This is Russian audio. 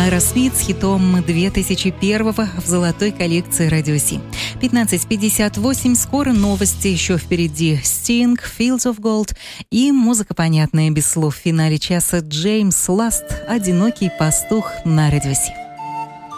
Аэросмит с хитом 2001 в золотой коллекции Радио Си. 15:58, скоро новости, еще впереди Sting, Fields of Gold и музыка, понятная без слов. В финале часа Джеймс Ласт, «Одинокий пастух» на Радио Си.